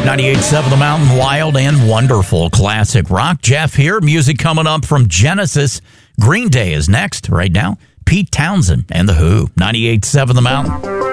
98.7 The Mountain, wild and wonderful classic rock. Jeff here. Music coming up from Genesis. Green Day is next. Right now, Pete Townsend and The Who. 98.7 The Mountain.